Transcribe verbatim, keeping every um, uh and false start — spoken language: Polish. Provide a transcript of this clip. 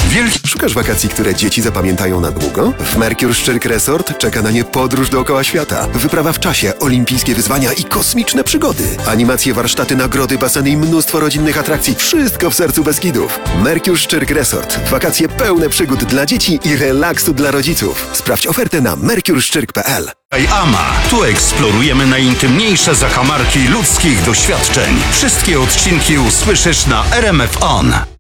Wielki... Szukasz wakacji, które dzieci zapamiętają na długo? W Mercure Szczyrk Resort czeka na nie podróż dookoła świata. Wyprawa w czasie, olimpijskie wyzwania i kosmiczne przygody. Animacje, warsztaty, nagrody, baseny i mnóstwo rodzinnych atrakcji. Wszystko w sercu Beskidów. Mercure Szczyrk Resort. Wakacje pełne przygód dla dzieci i relaksu dla rodziców. Sprawdź ofertę na mercure szczyrk kropka p l. Ama. Tu eksplorujemy najintymniejsze zakamarki ludzkich doświadczeń. Wszystkie odcinki usłyszysz na R M F On.